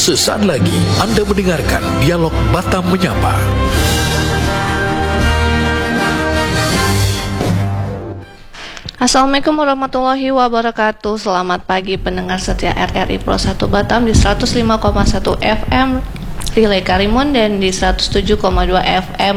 Sesaat lagi Anda mendengarkan Dialog Batam Menyapa. Assalamualaikum warahmatullahi wabarakatuh. Selamat pagi pendengar setia RRI Pro 1 Batam di 105,1 FM Relay Karimun dan di 107,2 FM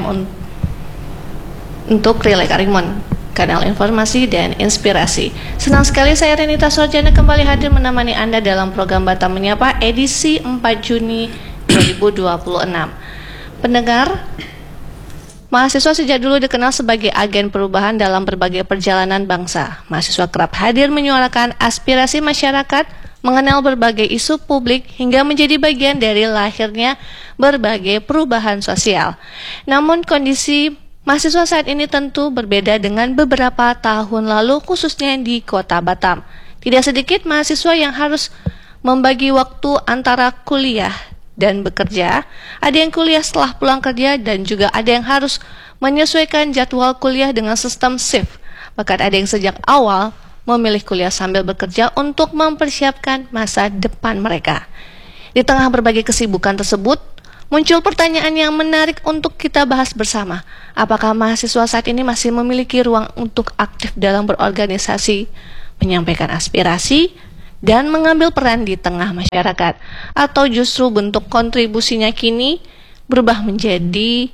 untuk Relay Karimun, kanal informasi dan inspirasi. Senang sekali saya Renita Sorjana kembali hadir menemani Anda dalam program Batam Menyapa edisi 4 Juni 2026. Pendengar, mahasiswa sejak dulu dikenal sebagai agen perubahan dalam berbagai perjalanan bangsa. Mahasiswa kerap hadir menyuarakan aspirasi masyarakat, mengenal berbagai isu publik, hingga menjadi bagian dari lahirnya berbagai perubahan sosial. Namun kondisi mahasiswa saat ini tentu berbeda dengan beberapa tahun lalu, khususnya di kota Batam. Tidak sedikit mahasiswa yang harus membagi waktu antara kuliah dan bekerja, ada yang kuliah setelah pulang kerja dan juga ada yang harus menyesuaikan jadwal kuliah dengan sistem shift. Bahkan ada yang sejak awal memilih kuliah sambil bekerja untuk mempersiapkan masa depan mereka. Di tengah berbagai kesibukan tersebut, muncul pertanyaan yang menarik untuk kita bahas bersama. Apakah mahasiswa saat ini masih memiliki ruang untuk aktif dalam berorganisasi, menyampaikan aspirasi, dan mengambil peran di tengah masyarakat, atau justru bentuk kontribusinya kini berubah menjadi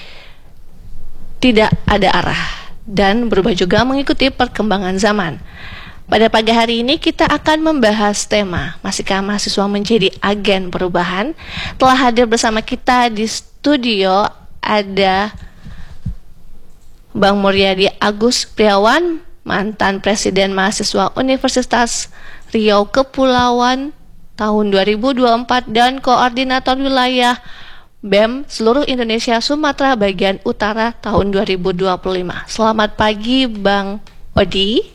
tidak ada arah dan berubah juga mengikuti perkembangan zaman. Pada pagi hari ini kita akan membahas tema masihkah mahasiswa menjadi agen perubahan. Telah hadir bersama kita di studio ada Bang Muryadi Agus Priawan, mantan Presiden Mahasiswa Universitas Riau Kepulauan tahun 2024 dan Koordinator Wilayah BEM Seluruh Indonesia Sumatera Bagian Utara tahun 2025. Selamat pagi Bang Odi.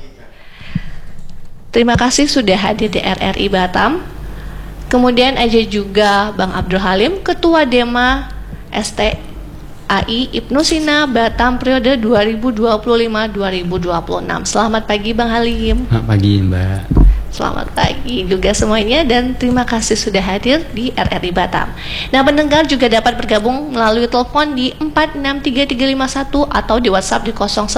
Terima kasih sudah hadir di RRI Batam. Kemudian ada juga Bang Abdul Halim, Ketua Dema STAI Ibnu Sina Batam periode 2025-2026. Selamat pagi Bang Halim. Selamat pagi Mbak. Selamat pagi juga semuanya dan terima kasih sudah hadir di RRI Batam. Nah, pendengar juga dapat bergabung melalui telepon di 463351 atau di WhatsApp di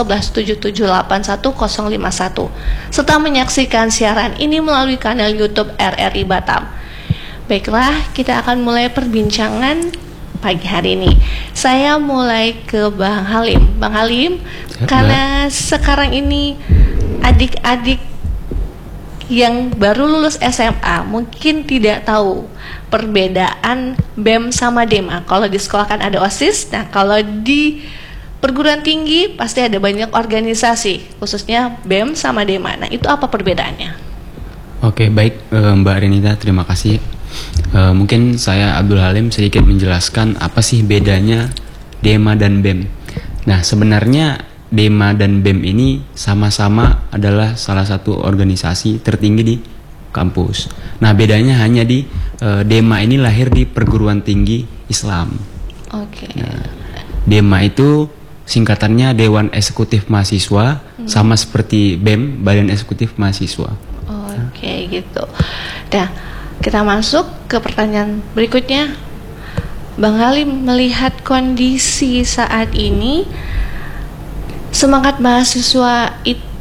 0117781051 serta menyaksikan siaran ini melalui kanal YouTube RRI Batam. Baiklah, kita akan mulai perbincangan pagi hari ini. Saya mulai ke Bang Halim. Bang Halim, karena sekarang ini adik-adik yang baru lulus SMA mungkin tidak tahu perbedaan BEM sama DEMA. Kalau di sekolah kan ada OSIS, nah kalau di perguruan tinggi pasti ada banyak organisasi, khususnya BEM sama DEMA. Nah, itu apa perbedaannya? Oke, baik Mbak Renita, terima kasih. Mungkin saya Abdul Halim sedikit menjelaskan apa sih bedanya DEMA dan BEM. Nah, sebenarnya DEMA dan BEM ini sama-sama adalah salah satu organisasi tertinggi di kampus. Nah, bedanya hanya di DEMA ini lahir di perguruan tinggi Islam. Oke. Nah, DEMA itu singkatannya Dewan Eksekutif Mahasiswa, sama seperti BEM, Badan Eksekutif Mahasiswa. Oke, gitu. Nah, kita masuk ke pertanyaan berikutnya. Bang Halim, melihat kondisi saat ini, semangat mahasiswa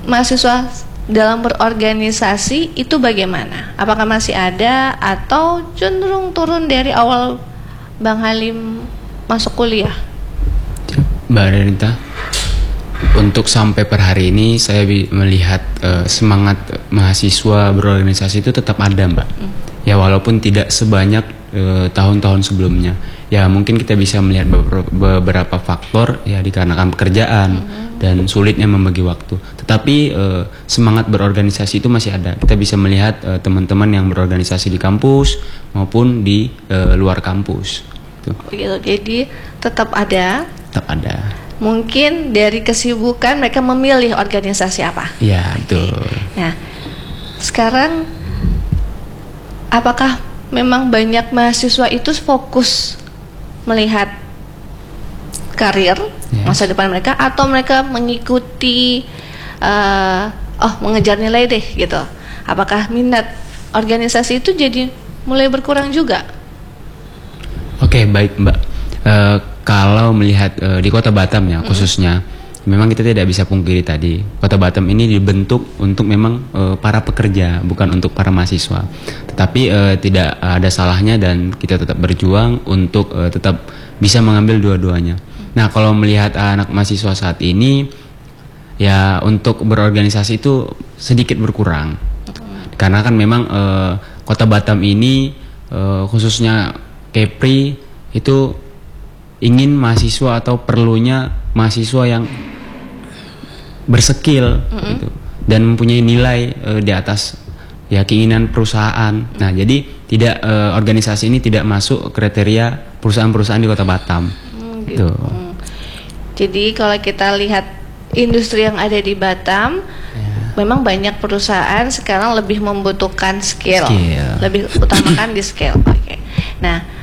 dalam berorganisasi itu bagaimana? Apakah masih ada atau cenderung turun dari awal Bang Halim masuk kuliah? Mbak Renita, untuk sampai per hari ini saya melihat semangat mahasiswa berorganisasi itu tetap ada, Mbak. Ya, walaupun tidak sebanyak tahun-tahun sebelumnya. Ya, mungkin kita bisa melihat beberapa faktor, ya, dikarenakan pekerjaan dan sulitnya membagi waktu. Tetapi semangat berorganisasi itu masih ada. Kita bisa melihat teman-teman yang berorganisasi di kampus maupun di luar kampus. Begitu. Jadi tetap ada. Tetap ada. Mungkin dari kesibukan mereka memilih organisasi apa? Ya, betul. Nah, sekarang apakah memang banyak mahasiswa itu fokus melihat karir masa depan mereka, atau mereka mengikuti mengejar nilai deh gitu? Apakah minat organisasi itu jadi mulai berkurang juga? Oke, baik Mbak. Kalau melihat di Kota Batam ya khususnya, memang kita tidak bisa pungkiri tadi Kota Batam ini dibentuk untuk memang para pekerja, bukan untuk para mahasiswa. Tetapi tidak ada salahnya dan kita tetap berjuang untuk tetap bisa mengambil dua-duanya. Nah, kalau melihat anak mahasiswa saat ini, ya untuk berorganisasi itu sedikit berkurang. Karena kan memang Kota Batam ini khususnya Kepri itu ingin mahasiswa atau perlunya mahasiswa yang berskill gitu, dan mempunyai nilai di atas ya keinginan perusahaan. Nah, jadi tidak organisasi ini tidak masuk kriteria perusahaan-perusahaan di Kota Batam. Gitu. Jadi kalau kita lihat industri yang ada di Batam, memang banyak perusahaan sekarang lebih membutuhkan skill. Lebih utamakan di skill. Oke. Nah,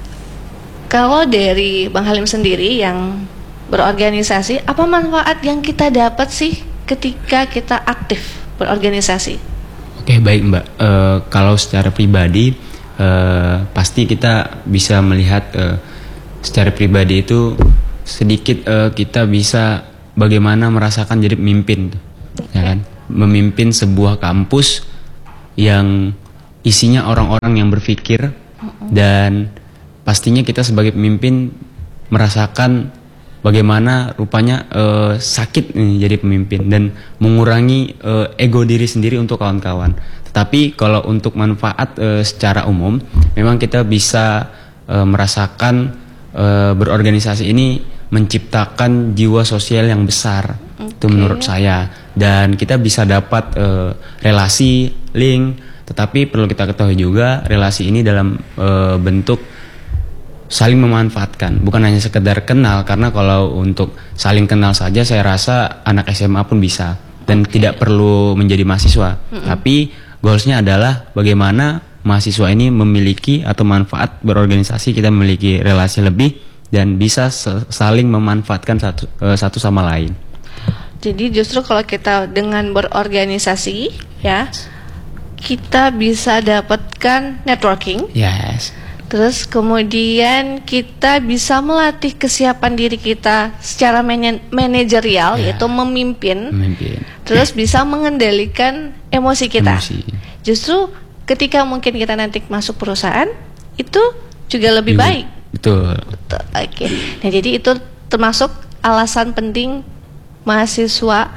kalau dari Bang Halim sendiri yang berorganisasi, apa manfaat yang kita dapat sih ketika kita aktif berorganisasi? Oke, baik Mbak. Kalau secara pribadi, pasti kita bisa melihat secara pribadi itu sedikit kita bisa bagaimana merasakan jadi pemimpin, ya kan? Memimpin sebuah kampus yang isinya orang-orang yang berpikir, dan pastinya kita sebagai pemimpin merasakan bagaimana rupanya sakit nih jadi pemimpin dan mengurangi ego diri sendiri untuk kawan-kawan. Tetapi kalau untuk manfaat secara umum, memang kita bisa merasakan berorganisasi ini menciptakan jiwa sosial yang besar. Itu menurut saya. Dan kita bisa dapat relasi, link. Tetapi perlu kita ketahui juga relasi ini dalam bentuk saling memanfaatkan, bukan hanya sekedar kenal. Karena kalau untuk saling kenal saja saya rasa anak SMA pun bisa dan tidak perlu menjadi mahasiswa. Tapi goalsnya adalah bagaimana mahasiswa ini memiliki atau manfaat berorganisasi, kita memiliki relasi lebih dan bisa saling memanfaatkan satu sama lain. Jadi justru kalau kita dengan berorganisasi ya, kita bisa dapatkan networking. Yes. Terus kemudian kita bisa melatih kesiapan diri kita secara manajerial, yaitu memimpin. Terus bisa mengendalikan emosi kita. Justru ketika mungkin kita nanti masuk perusahaan, itu juga lebih baik. Betul. Oke. Nah, jadi itu termasuk alasan penting mahasiswa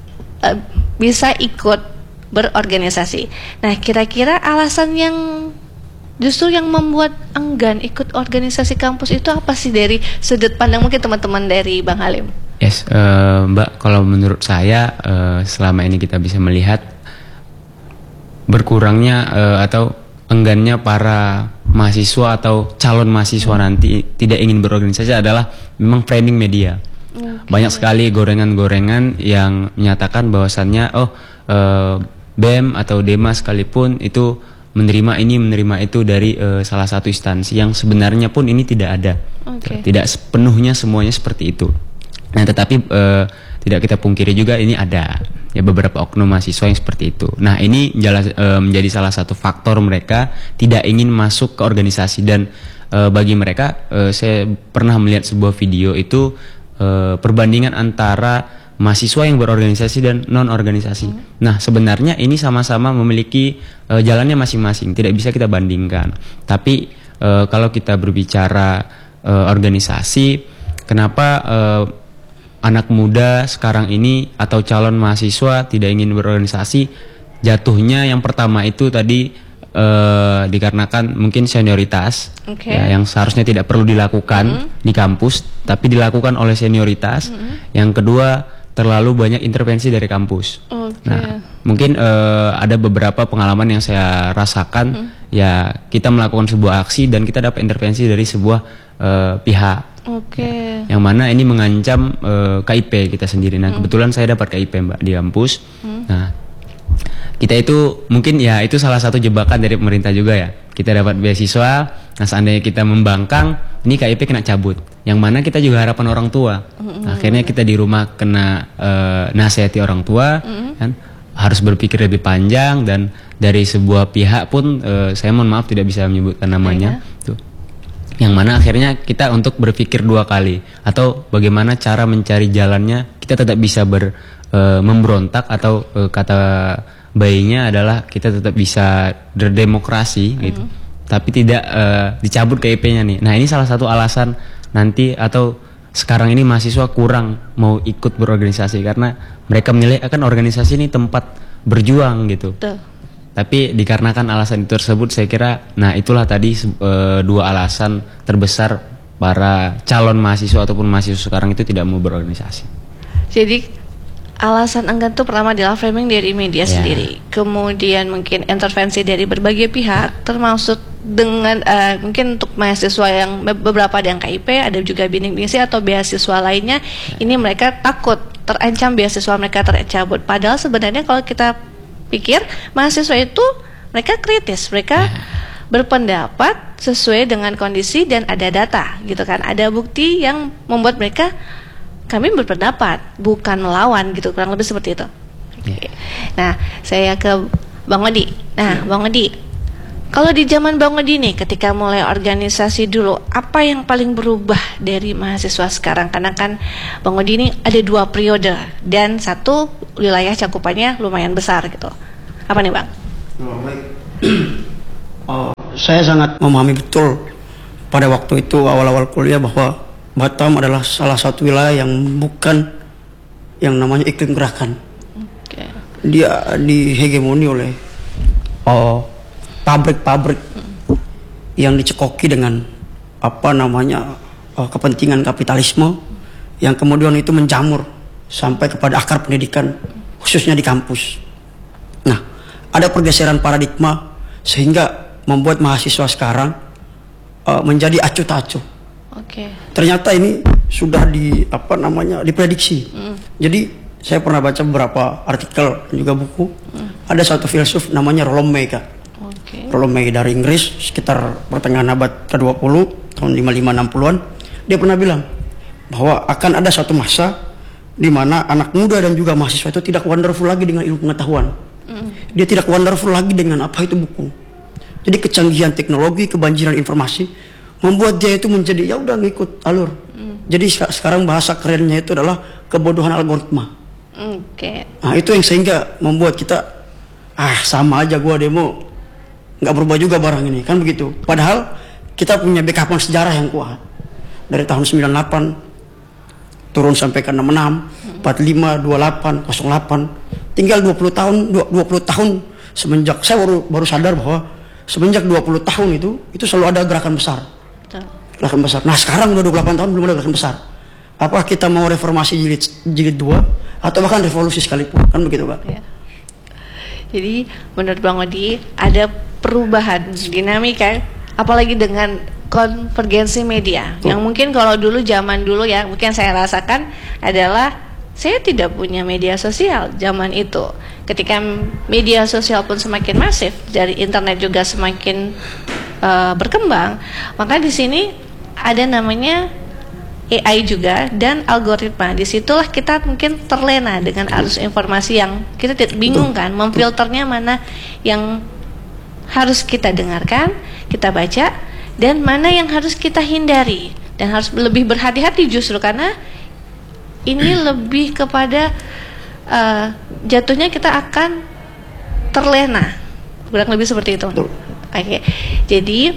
bisa ikut berorganisasi. Nah, kira-kira alasan yang justru yang membuat enggan ikut organisasi kampus itu apa sih dari sudut pandang mungkin teman-teman dari Bang Halim? Yes, Mbak, kalau menurut saya selama ini kita bisa melihat berkurangnya atau enggannya para mahasiswa atau calon mahasiswa nanti tidak ingin berorganisasi adalah memang framing media. Banyak sekali gorengan-gorengan yang menyatakan bahwasannya BEM atau DEMA sekalipun itu menerima ini menerima itu dari salah satu instansi yang sebenarnya pun ini tidak ada. Tidak sepenuhnya semuanya seperti itu. Nah, tetapi tidak kita pungkiri juga ini ada ya beberapa oknum mahasiswa yang seperti itu. Nah, ini menjadi salah satu faktor mereka tidak ingin masuk ke organisasi. Dan bagi mereka saya pernah melihat sebuah video itu perbandingan antara mahasiswa yang berorganisasi dan non-organisasi. Nah, sebenarnya ini sama-sama memiliki jalannya masing-masing, tidak bisa kita bandingkan. Tapi kalau kita berbicara organisasi, kenapa anak muda sekarang ini atau calon mahasiswa tidak ingin berorganisasi? Jatuhnya yang pertama itu tadi dikarenakan mungkin senioritas ya, yang seharusnya tidak perlu dilakukan di kampus, tapi dilakukan oleh senioritas. Yang kedua, terlalu banyak intervensi dari kampus. Nah, mungkin ada beberapa pengalaman yang saya rasakan. Ya, kita melakukan sebuah aksi dan kita dapat intervensi dari sebuah pihak. Yang mana ini mengancam KIP kita sendiri. Nah, kebetulan saya dapat KIP, Mbak, di kampus. Nah, kita itu mungkin ya itu salah satu jebakan dari pemerintah juga ya. Kita dapat beasiswa. Nah, seandainya kita membangkang, ini KIP kena cabut. Yang mana kita juga harapan orang tua. Akhirnya kita di rumah kena nasihati orang tua, kan? harus berpikir lebih panjang, dan dari sebuah pihak pun saya mohon maaf tidak bisa menyebutkan namanya tuh, yang mana akhirnya kita untuk berpikir dua kali atau bagaimana cara mencari jalannya kita tetap bisa memberontak, atau kata bayinya adalah kita tetap bisa berdemokrasi gitu, tapi tidak dicabut KIP-nya nih. Nah, ini salah satu alasan nanti atau sekarang ini mahasiswa kurang mau ikut berorganisasi karena mereka menilai akan organisasi ini tempat berjuang gitu. Betul. Tapi dikarenakan alasan itu tersebut, saya kira, nah itulah tadi dua alasan terbesar para calon mahasiswa ataupun mahasiswa sekarang itu tidak mau berorganisasi. Jadi alasan enggan itu pertama adalah framing dari media sendiri, kemudian mungkin intervensi dari berbagai pihak, termasuk dengan mungkin untuk mahasiswa yang beberapa ada yang KIP, ada juga bimbing misi atau beasiswa lainnya, ini mereka takut terancam beasiswa mereka tercabut. Padahal sebenarnya kalau kita pikir mahasiswa itu mereka kritis, mereka berpendapat sesuai dengan kondisi dan ada data gitu kan, ada bukti yang membuat mereka kami berpendapat bukan melawan gitu, kurang lebih seperti itu. Nah, saya ke Bang Odi. Nah, Bang Odi, kalau di zaman Bang Odi nih, ketika mulai organisasi dulu, apa yang paling berubah dari mahasiswa sekarang? Karena kan Bang Odi ini ada 2 periode dan satu wilayah cakupannya lumayan besar gitu. Apa nih, Bang? Saya sangat memahami betul pada waktu itu awal-awal kuliah bahwa Batam adalah salah satu wilayah yang bukan yang namanya iklim gerakan. Dia dihegemoni oleh pabrik-pabrik yang dicekoki dengan apa namanya kepentingan kapitalisme yang kemudian itu menjamur sampai kepada akar pendidikan khususnya di kampus. Nah, ada pergeseran paradigma sehingga membuat mahasiswa sekarang menjadi acuh tak acuh. Ternyata ini sudah diprediksi. Jadi saya pernah baca beberapa artikel dan juga buku. Ada satu filsuf namanya Rollo May, Kak. Rollo May dari Inggris sekitar pertengahan abad ke-20 tahun 55-60-an. Dia pernah bilang bahwa akan ada satu masa di mana anak muda dan juga mahasiswa itu tidak wonderful lagi dengan ilmu pengetahuan. Dia tidak wonderful lagi dengan apa itu buku. Jadi kecanggihan teknologi, kebanjiran informasi membuat dia itu menjadi ya udah ngikut alur. Jadi sekarang bahasa kerennya itu adalah kebodohan algoritma. Nah, itu yang sehingga membuat kita sama aja gua demo, nggak berubah juga barang ini, kan begitu. Padahal kita punya backupan sejarah yang kuat dari tahun 98 turun sampai ke 66, 45, 28, 08. Tinggal 20 tahun semenjak saya baru sadar bahwa semenjak 20 tahun itu selalu ada gerakan besar. Gerakan besar. Nah, sekarang udah 28 tahun belum ada gerakan besar. Apakah kita mau reformasi jilid 2 atau bahkan revolusi sekalipun, kan begitu, Pak? Ya. Jadi menurut Bang Odi ada perubahan dinamika, apalagi dengan konvergensi media yang mungkin kalau dulu zaman dulu ya mungkin saya rasakan adalah saya tidak punya media sosial zaman itu. Ketika media sosial pun semakin masif, dari internet juga semakin berkembang, maka di sini ada namanya AI juga dan algoritma. Disitulah kita mungkin terlena dengan arus informasi yang kita tidak bingung kan, memfilternya mana yang harus kita dengarkan, kita baca, dan mana yang harus kita hindari, dan harus lebih berhati-hati justru karena ini lebih kepada jatuhnya kita akan terlena, kurang lebih seperti itu. Oke. Jadi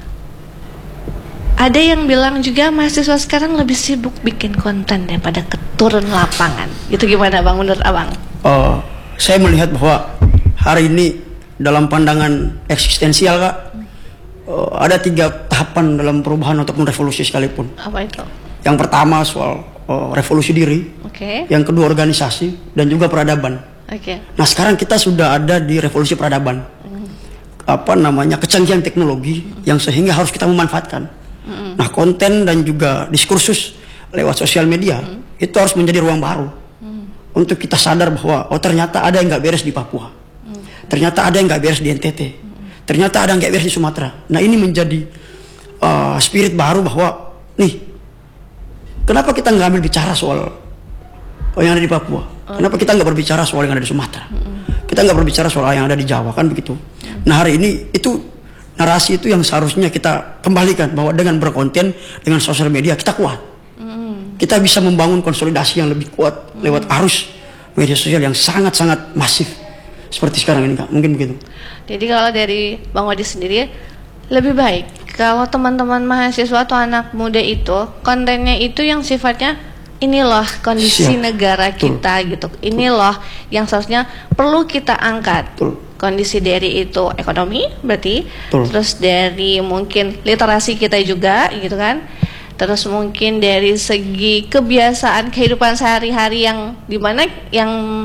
ada yang bilang juga mahasiswa sekarang lebih sibuk bikin konten daripada turun lapangan. Itu gimana, Bang, menurut Abang? Saya melihat bahwa hari ini dalam pandangan eksistensial, Kak, ada 3 tahapan dalam perubahan ataupun revolusi sekalipun. Apa itu? Yang pertama soal revolusi diri, yang kedua organisasi, dan juga peradaban. Nah, sekarang kita sudah ada di revolusi peradaban. Kecanggihan teknologi yang sehingga harus kita memanfaatkan. Nah, konten dan juga diskursus lewat sosial media itu harus menjadi ruang baru untuk kita sadar bahwa ternyata ada yang nggak beres di Papua, ternyata ada yang nggak beres di NTT, ternyata ada yang nggak beres di Sumatera. Nah, ini menjadi spirit baru bahwa nih, kenapa kita nggak ambil bicara soal yang ada di Papua? Kenapa kita nggak berbicara soal yang ada di Sumatera? kita nggak berbicara soal yang ada di Jawa kan begitu. Nah hari ini itu narasi itu yang seharusnya kita kembalikan, bahwa dengan berkonten dengan sosial media kita kuat. Kita bisa membangun konsolidasi yang lebih kuat lewat arus media sosial yang sangat-sangat masif seperti sekarang ini, Kak. Mungkin begitu. Jadi kalau dari Bang Wadi sendiri, lebih baik kalau teman-teman mahasiswa atau anak muda itu kontennya itu yang sifatnya ini loh kondisi Siap. negara kita gitu. Ini loh yang seharusnya perlu kita angkat. Betul. Kondisi dari itu ekonomi berarti, Betul. terus dari mungkin literasi kita juga gitu kan. Terus mungkin dari segi kebiasaan kehidupan sehari-hari yang dimana yang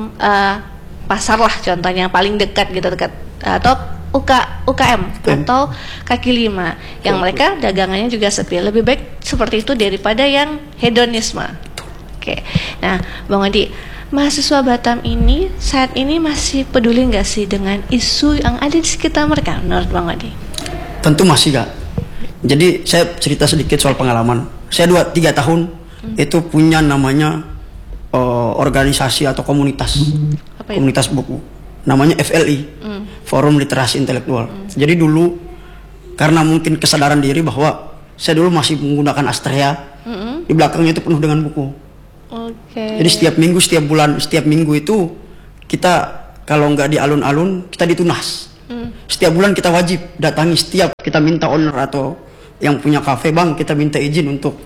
pasar lah contohnya paling dekat gitu, dekat atau UKM atau kaki lima yang mereka dagangannya juga sepi. Lebih baik seperti itu daripada yang hedonisme. Oke. Nah, Bang Wadi, mahasiswa Batam ini saat ini masih peduli nggak sih dengan isu yang ada di sekitar mereka menurut Bang Wadi? Tentu masih, Kak. Jadi saya cerita sedikit soal pengalaman. Saya 2-3 tahun itu punya namanya organisasi atau komunitas. Apa itu? Komunitas buku. Namanya FLI, Forum Literasi Intelektual. Jadi dulu karena mungkin kesadaran diri bahwa saya dulu masih menggunakan Astrea, di belakangnya itu penuh dengan buku. Oke. Jadi setiap minggu, setiap bulan, setiap minggu itu kita kalau nggak di alun-alun kita ditunas. Setiap bulan kita wajib datangi, setiap kita minta owner atau yang punya kafe, Bang, kita minta izin untuk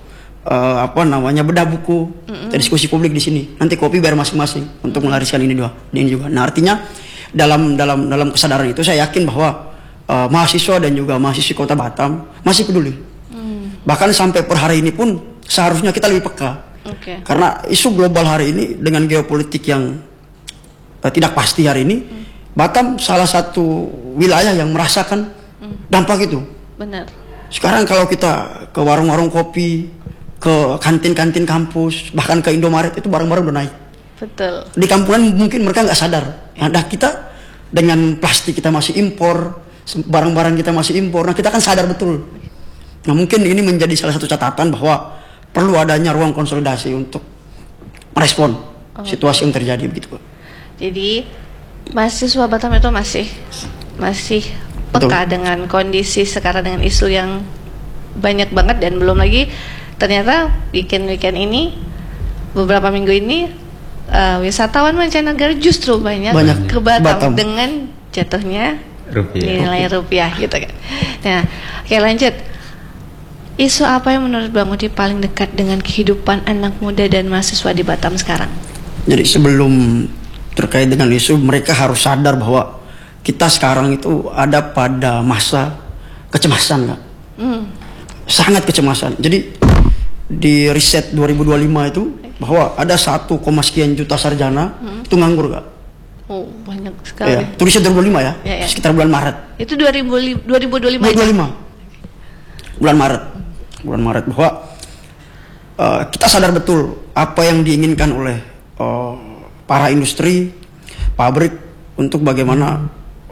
bedah buku, kita diskusi publik di sini. Nanti kopi bayar masing-masing untuk melariskan ini juga. Nah artinya dalam kesadaran itu saya yakin bahwa mahasiswa dan juga mahasiswi Kota Batam masih peduli. Bahkan sampai per hari ini pun seharusnya kita lebih peka. Oke. Karena isu global hari ini dengan geopolitik yang tidak pasti hari ini, Batam salah satu wilayah yang merasakan dampak itu. Benar. Sekarang kalau kita ke warung-warung kopi, ke kantin-kantin kampus, bahkan ke Indomaret, itu barang-barang udah naik. Betul. Di kampungan mungkin mereka nggak sadar. Nah kita dengan plastik kita masih impor, barang-barang kita masih impor. Nah kita kan sadar betul. Nah mungkin ini menjadi salah satu catatan bahwa perlu adanya ruang konsolidasi untuk merespon situasi yang terjadi begitu. Jadi mahasiswa Batam itu masih peka Betul. dengan kondisi sekarang, dengan isu yang banyak banget, dan belum lagi ternyata weekend ini beberapa minggu ini wisatawan mancanegara justru banyak ke Batam dengan jatuhnya nilai rupiah gitu kan. Nah, oke lanjut. Isu apa yang menurut Bang Wadi paling dekat dengan kehidupan anak muda dan mahasiswa di Batam sekarang? Jadi sebelum terkait dengan isu, mereka harus sadar bahwa kita sekarang itu ada pada masa kecemasan, Kak. Sangat kecemasan. Jadi di riset 2025 itu bahwa ada 1, sekian juta sarjana itu nganggur, Kak. Oh, banyak sekali. Ya, itu riset 2025 ya, Ya. sekitar bulan Maret. Itu 2025. 2025. Bulan Maret bahwa kita sadar betul apa yang diinginkan oleh para industri, pabrik untuk bagaimana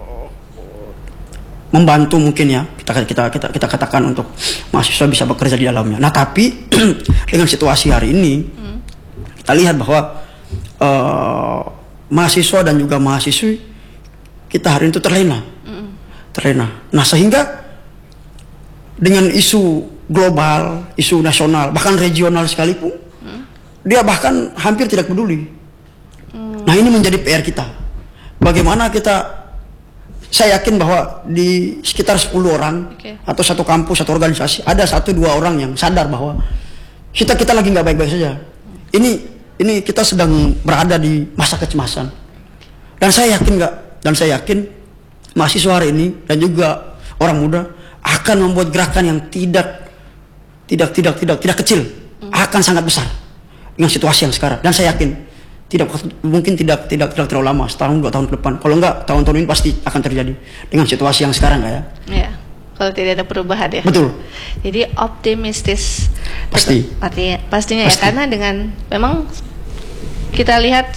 membantu mungkin ya kita katakan untuk mahasiswa bisa bekerja di dalamnya. Nah tapi dengan situasi hari ini kita lihat bahwa mahasiswa dan juga mahasiswi kita hari itu terlena. Nah sehingga dengan isu global, isu nasional, bahkan regional sekalipun, dia bahkan hampir tidak peduli. Nah ini menjadi PR kita. Bagaimana saya yakin bahwa di sekitar 10 orang atau satu kampus, satu organisasi, ada 1-2 orang yang sadar bahwa kita lagi nggak baik-baik saja. Ini kita sedang berada di masa kecemasan. Dan saya yakin mahasiswa hari ini dan juga orang muda akan membuat gerakan yang tidak kecil, akan sangat besar dengan situasi yang sekarang. Dan saya yakin mungkin tidak terlalu lama, 1-2 tahun ke depan. Kalau enggak, tahun-tahun ini pasti akan terjadi dengan situasi yang sekarang, ya. Ya, kalau tidak ada perubahan ya. Betul. Jadi optimistis. Pasti. Pastinya ya, karena dengan memang kita lihat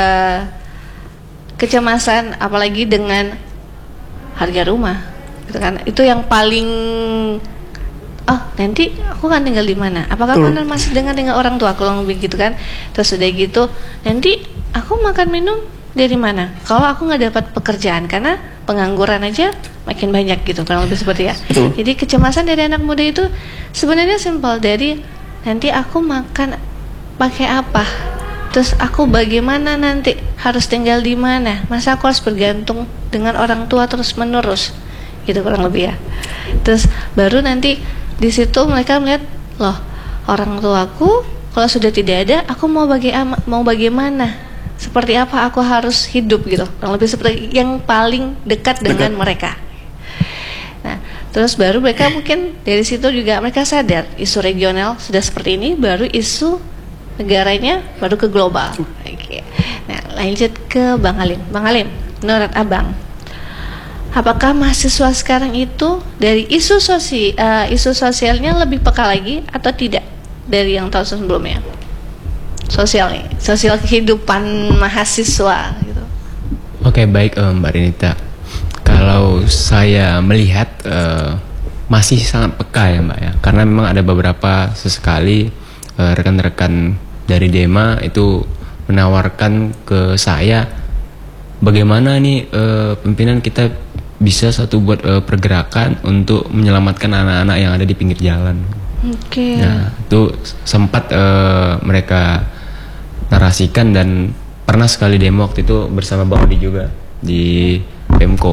kecemasan, apalagi dengan harga rumah, gitu kan? Itu yang paling. Oh, nanti aku kan tinggal di mana? Apakah benar masih dengan orang tua? Kalau begitu kan. Terus udah gitu, nanti aku makan minum dari mana? Kalau aku nggak dapat pekerjaan, karena pengangguran aja makin banyak gitu, kurang lebih seperti ya. Betul. Jadi kecemasan dari anak muda itu sebenarnya simpel, dari nanti aku makan pakai apa, terus aku bagaimana nanti, harus tinggal di mana, masa aku harus bergantung dengan orang tua terus menerus, gitu kurang lebih ya. Terus baru nanti di situ mereka melihat, loh orang tuaku kalau sudah tidak ada, aku mau bagaimana? Seperti apa aku harus hidup gitu. Kurang lebih seperti yang paling dekat dengan mereka. Nah, terus baru mereka mungkin dari situ juga mereka sadar isu regional sudah seperti ini, baru isu negaranya baru ke global. Oke. Nah, lanjut ke Bang Halim. Bang Halim, menurut Abang, apakah mahasiswa sekarang itu dari isu sosialnya lebih peka lagi atau tidak dari yang tahun sebelumnya? Sosial kehidupan mahasiswa gitu. Oke, baik Mbak Renita. Kalau saya melihat masih sangat peka ya Mbak ya, karena memang ada beberapa sesekali rekan-rekan dari Dema itu menawarkan ke saya bagaimana nih pimpinan kita bisa satu buat pergerakan untuk menyelamatkan anak-anak yang ada di pinggir jalan. Oke. Nah, itu sempat mereka narasikan, dan pernah sekali demo waktu itu bersama Bang Odi juga di Pemko.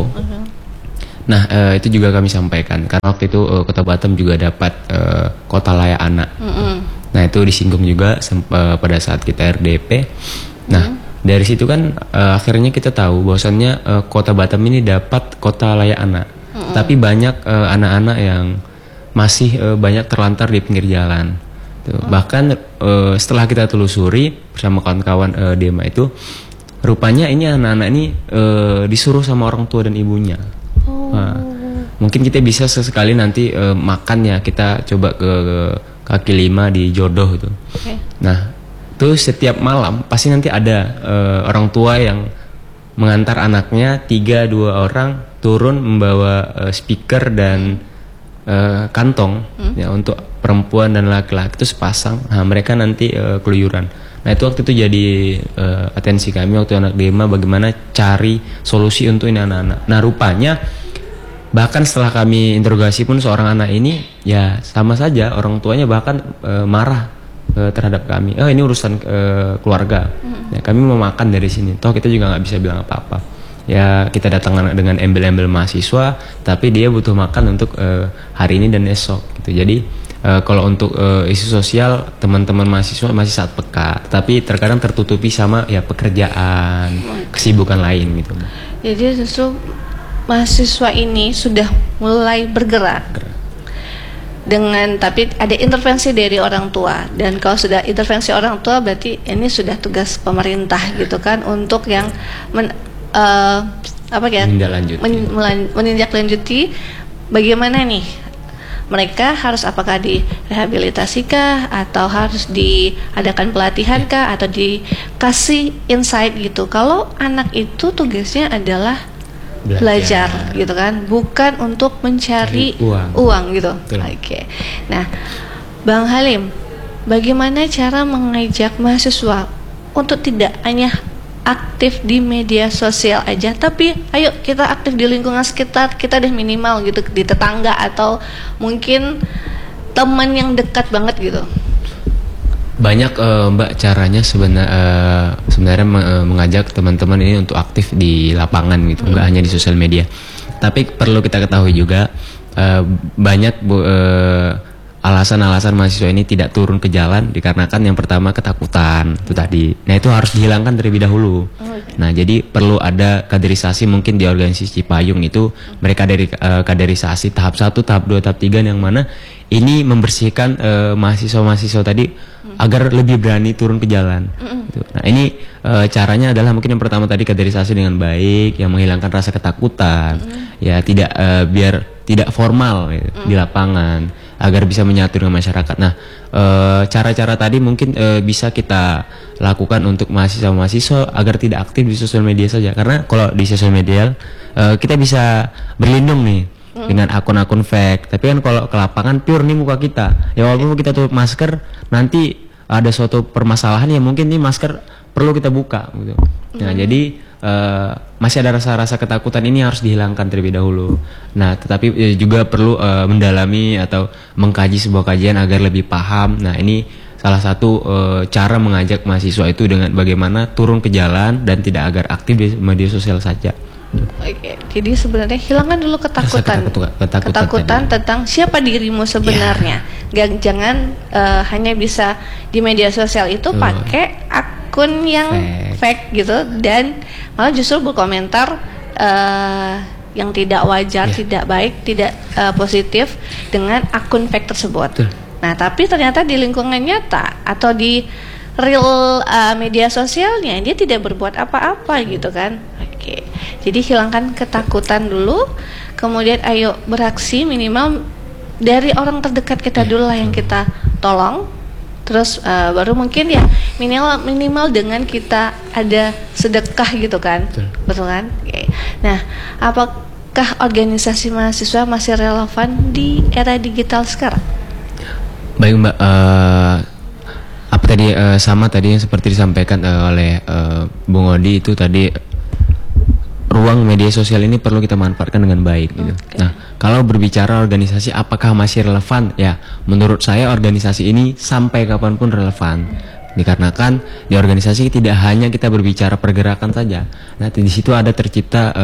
Nah, itu juga kami sampaikan karena waktu itu Kota Batam juga dapat kota layak anak. Nah, itu disinggung juga pada saat kita RDP. Nah, dari situ kan akhirnya kita tahu bahwasannya Kota Batam ini dapat kota layak anak. Tapi banyak anak-anak yang masih banyak terlantar di pinggir jalan. Tuh. Bahkan setelah kita telusuri bersama kawan-kawan Dema itu, rupanya ini anak-anak ini disuruh sama orang tua dan ibunya. Nah, mungkin kita bisa sesekali nanti makan ya, kita coba ke kaki lima di Jodoh itu. Nah, itu setiap malam pasti nanti ada orang tua yang mengantar anaknya, 3-2 orang turun membawa speaker dan kantong ya untuk perempuan dan laki-laki itu sepasang. Nah, mereka nanti keluyuran. Nah, itu waktu itu jadi atensi kami waktu anak Dema, bagaimana cari solusi untuk ini anak-anak. Nah, rupanya bahkan setelah kami interogasi pun seorang anak ini ya sama saja orang tuanya bahkan marah terhadap kami. Ini urusan keluarga. Ya, kami mau makan dari sini. Toh kita juga nggak bisa bilang apa-apa. Ya, kita datang dengan embel-embel mahasiswa, tapi dia butuh makan untuk hari ini dan esok gitu. Jadi kalau untuk isu sosial, teman-teman mahasiswa masih sangat peka, tapi terkadang tertutupi sama ya pekerjaan, kesibukan lain gitu. Jadi justru mahasiswa ini sudah mulai bergerak dengan, tapi ada intervensi dari orang tua, dan kalau sudah intervensi orang tua berarti ini sudah tugas pemerintah gitu kan, untuk yang menindaklanjuti bagaimana nih mereka harus, apakah direhabilitasikah atau harus diadakan pelatihan kah atau dikasih insight gitu. Kalau anak itu tugasnya adalah belajar gitu kan, bukan untuk mencari uang gitu. Oke. Nah, Bang Halim, bagaimana cara mengajak mahasiswa untuk tidak hanya aktif di media sosial aja, tapi ayo kita aktif di lingkungan sekitar kita deh, minimal gitu, di tetangga atau mungkin teman yang dekat banget gitu. Banyak Mbak caranya sebenarnya mengajak teman-teman ini untuk aktif di lapangan gitu, nggak hanya di sosial media. Tapi perlu kita ketahui juga banyak alasan-alasan mahasiswa ini tidak turun ke jalan dikarenakan yang pertama ketakutan itu tadi. Nah, itu harus dihilangkan terlebih dahulu. Nah, jadi perlu ada kaderisasi, mungkin di organisasi Cipayung itu mereka dari kaderisasi tahap 1, tahap 2, tahap 3 yang mana ini membersihkan mahasiswa-mahasiswa tadi agar lebih berani turun ke jalan. Nah, ini caranya adalah mungkin yang pertama tadi kaderisasi dengan baik, yang menghilangkan rasa ketakutan, ya tidak biar tidak formal gitu, di lapangan, agar bisa menyatu dengan masyarakat. Nah, cara-cara tadi mungkin bisa kita lakukan untuk mahasiswa-mahasiswa agar tidak aktif di sosial media saja. Karena kalau di sosial media kita bisa berlindung nih dengan akun-akun fake. Tapi kan kalau ke lapangan pure nih muka kita. Ya walaupun kita tutup masker, nanti ada suatu permasalahan yang mungkin nih masker perlu kita buka gitu. Nah, jadi masih ada rasa-rasa ketakutan ini harus dihilangkan terlebih dahulu. Nah, tetapi juga perlu mendalami atau mengkaji sebuah kajian agar lebih paham. Nah, ini salah satu cara mengajak mahasiswa itu dengan bagaimana turun ke jalan dan tidak agar aktif di media sosial saja. Oke, jadi sebenarnya hilangkan dulu ketakutan tentang siapa dirimu sebenarnya. Jangan hanya bisa di media sosial itu pakai akun yang fake gitu, dan malah justru berkomentar yang tidak wajar, tidak baik, tidak positif dengan akun fake tersebut. Betul. Nah, tapi ternyata di lingkungan nyata atau di real media sosialnya dia tidak berbuat apa-apa gitu kan. Oke. Jadi hilangkan ketakutan dulu, kemudian ayo beraksi, minimal dari orang terdekat kita dulu lah yang kita tolong. Terus baru mungkin ya minimal dengan kita ada sedekah gitu kan. Betul kan? Oke. Nah, apakah organisasi mahasiswa masih relevan di era digital sekarang? Baik Mbak, apa tadi sama tadi yang seperti disampaikan oleh Bung Odi itu tadi, ruang media sosial ini perlu kita manfaatkan dengan baik gitu. Nah, kalau berbicara organisasi apakah masih relevan? Ya, menurut saya organisasi ini sampai kapanpun relevan. Dikarenakan di organisasi tidak hanya kita berbicara pergerakan saja. Nah, di situ ada tercipta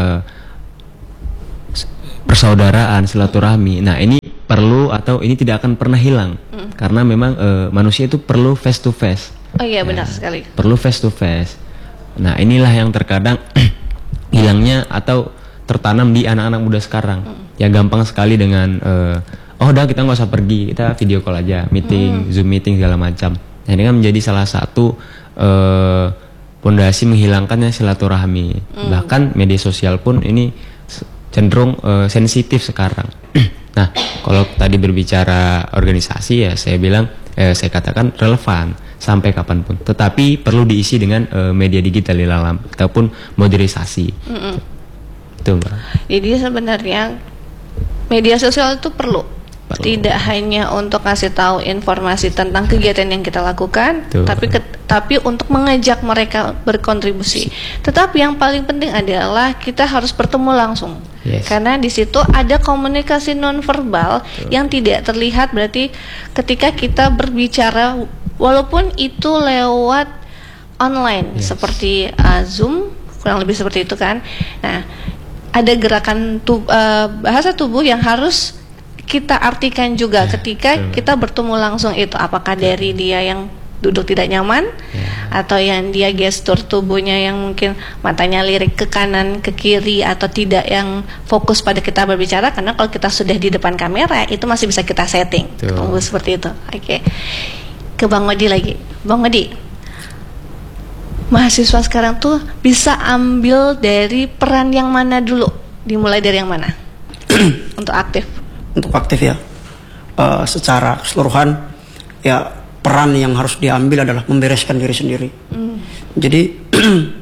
persaudaraan, silaturahmi. Nah, ini perlu atau ini tidak akan pernah hilang. Karena memang manusia itu perlu face to face. Oh iya, benar sekali. Perlu face to face. Nah, inilah yang terkadang hilangnya atau tertanam di anak-anak muda sekarang. Ya gampang sekali dengan udah kita nggak usah pergi, kita video call aja, meeting, Zoom meeting segala macam. Nah, ini kan menjadi salah satu pondasi menghilangkannya silaturahmi. Bahkan media sosial pun ini cenderung sensitif sekarang. Nah, kalau tadi berbicara organisasi ya saya bilang saya katakan relevan sampai kapanpun, tetapi perlu diisi dengan media digital di dalam ataupun modernisasi. Itu Mbak. Jadi sebenarnya media sosial itu perlu. Tidak hanya untuk kasih tahu informasi tentang kegiatan yang kita lakukan, tapi untuk mengajak mereka berkontribusi. Tetapi yang paling penting adalah kita harus bertemu langsung. Karena di situ ada komunikasi nonverbal yang tidak terlihat. Berarti ketika kita berbicara, walaupun itu lewat online seperti Zoom, kurang lebih seperti itu kan. Nah, ada gerakan bahasa tubuh yang harus kita artikan juga ketika kita bertemu langsung itu. Apakah dari dia yang duduk tidak nyaman, atau yang dia gestur tubuhnya yang mungkin matanya lirik ke kanan, ke kiri, atau tidak yang fokus pada kita berbicara. Karena kalau kita sudah di depan kamera itu masih bisa kita setting. Tunggu seperti itu. Oke. Ke Bang Odi lagi. Bang Odi, mahasiswa sekarang tuh bisa ambil dari peran yang mana dulu? Dimulai dari yang mana? Untuk aktif. Untuk aktif ya, secara keseluruhan ya peran yang harus diambil adalah membereskan diri sendiri. Jadi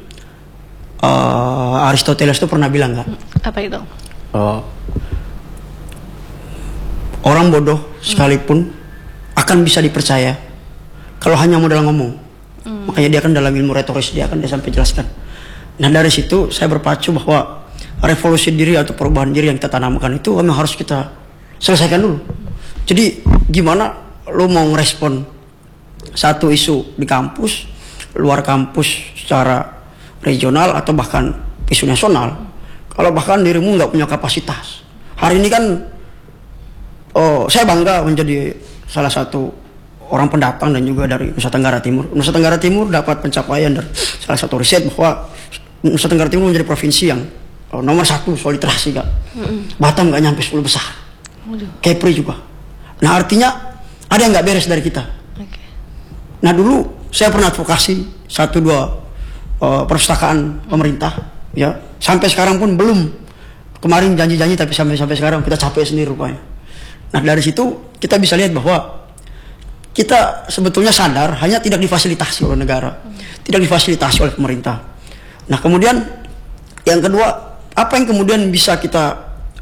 Aristoteles itu pernah bilang kan? Apa itu? Orang bodoh sekalipun akan bisa dipercaya kalau hanya modal ngomong. Makanya dia kan dalam ilmu retoris dia sampai jelaskan. Nah, dari situ saya berpacu bahwa revolusi diri atau perubahan diri yang kita tanamkan itu memang harus kita selesaikan dulu. Jadi gimana lo mau ngerespon satu isu di kampus, luar kampus secara regional atau bahkan isu nasional, kalau bahkan dirimu nggak punya kapasitas. Hari ini kan saya bangga menjadi salah satu orang pendatang dan juga dari Nusa Tenggara Timur. Nusa Tenggara Timur dapat pencapaian dari salah satu riset bahwa Nusa Tenggara Timur menjadi provinsi yang nomor 1 soal literasi Kak. Batam nggak nyampe 10 besar. Kepri juga. Nah, artinya ada yang nggak beres dari kita. Nah, dulu saya pernah advokasi 1-2 perpustakaan pemerintah, ya sampai sekarang pun belum. Kemarin janji-janji tapi sampai sekarang kita capek sendiri rupanya. Nah, dari situ kita bisa lihat bahwa kita sebetulnya sadar hanya tidak difasilitasi oleh negara, tidak difasilitasi oleh pemerintah. Nah, kemudian yang kedua, apa yang kemudian bisa kita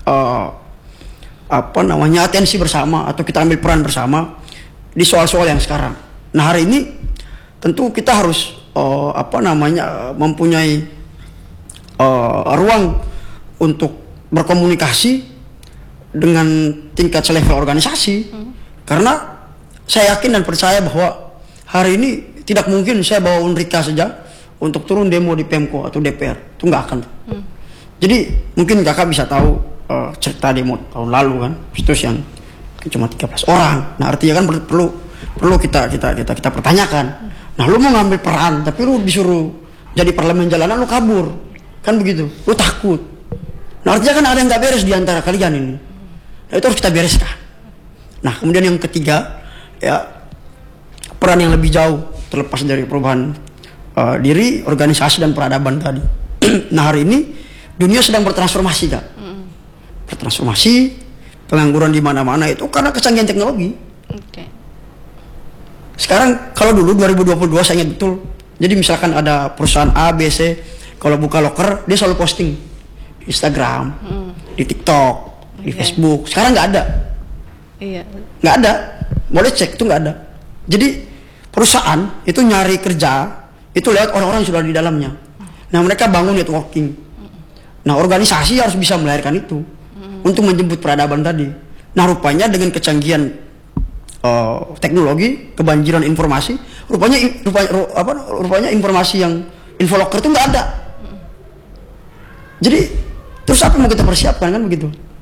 atensi bersama atau kita ambil peran bersama di soal-soal yang sekarang. Nah, hari ini tentu kita harus mempunyai ruang untuk berkomunikasi dengan tingkat selevel organisasi. Karena saya yakin dan percaya bahwa hari ini tidak mungkin saya bawa Unrika saja untuk turun demo di Pemko atau DPR, itu nggak akan. Jadi mungkin kakak bisa tahu cerita demo tahun lalu kan, itu yang cuma 13 orang. Nah artinya kan perlu kita pertanyakan. Nah lu mau ngambil peran tapi lu disuruh jadi parlemen jalanan, lu kabur kan begitu, lu takut. Nah artinya kan ada yang nggak beres di antara kalian ini. Nah, itu harus kita bereskan. Nah kemudian yang ketiga ya, peran yang lebih jauh terlepas dari perubahan diri, organisasi dan peradaban tadi. Nah hari ini dunia sedang bertransformasi kan, bertransformasi, pengangguran di mana-mana itu karena kecanggihan teknologi. Okay. Sekarang kalau dulu 2022 saya ingat betul. Jadi misalkan ada perusahaan A, B, C, kalau buka loker dia selalu posting di Instagram, di TikTok, di Facebook. Sekarang nggak ada. Iya. Nggak ada. Boleh cek itu nggak ada. Jadi perusahaan itu nyari kerja itu lewat orang-orang yang sudah di dalamnya. Nah mereka bangun networking. Nah organisasi harus bisa melahirkan itu untuk menjemput peradaban tadi. Nah rupanya dengan kecanggihan teknologi, kebanjiran informasi, rupanya informasi yang infoloker itu nggak ada. Jadi terus apa yang mau kita persiapkan kan begitu?